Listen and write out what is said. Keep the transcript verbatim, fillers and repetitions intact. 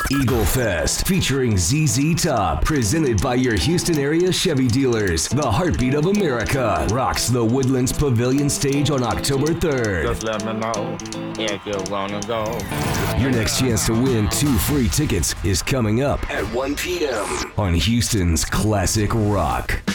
Eagle Fest featuring Z Z Top, presented by your Houston area Chevy dealers. The Heartbeat of America rocks the Woodlands Pavilion stage on October third. Just let me know if you wanna go. Your next chance to win two free tickets is coming up at one p.m. on Houston's Classic Rock.